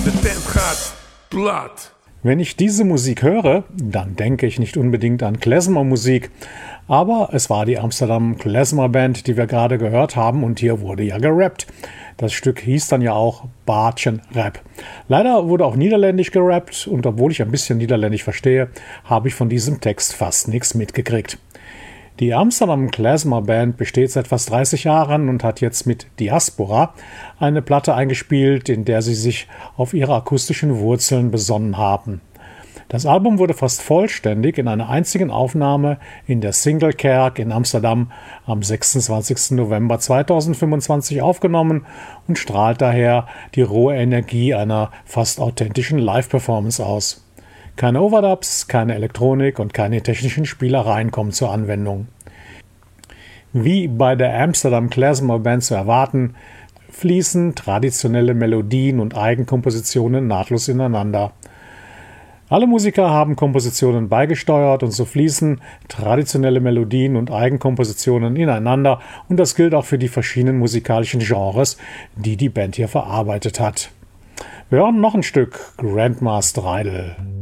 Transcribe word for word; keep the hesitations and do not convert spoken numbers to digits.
de tent gaat plat. Wenn ich diese Musik höre, dann denke ich nicht unbedingt an Klezmer-Musik, aber es war die Amsterdam Klezmer Band, die wir gerade gehört haben, und hier wurde ja gerappt. Das Stück hieß dann ja auch Baardjen Rap. Leider wurde auch niederländisch gerappt, und obwohl ich ein bisschen niederländisch verstehe, habe ich von diesem Text fast nichts mitgekriegt. Die Amsterdam Klezmer Band besteht seit fast dreißig Jahren und hat jetzt mit Diaspora eine Platte eingespielt, in der sie sich auf ihre akustischen Wurzeln besonnen haben. Das Album wurde fast vollständig in einer einzigen Aufnahme in der Singlekerk in Amsterdam am sechsundzwanzigsten November zweitausendfünfundzwanzig aufgenommen und strahlt daher die rohe Energie einer fast authentischen Live-Performance aus. Keine Overdubs, keine Elektronik und keine technischen Spielereien kommen zur Anwendung. Wie bei der Amsterdam Klezmer Band zu erwarten, fließen traditionelle Melodien und Eigenkompositionen nahtlos ineinander. Alle Musiker haben Kompositionen beigesteuert und so fließen traditionelle Melodien und Eigenkompositionen ineinander, und das gilt auch für die verschiedenen musikalischen Genres, die die Band hier verarbeitet hat. Wir hören noch ein Stück Grandmaster Idol.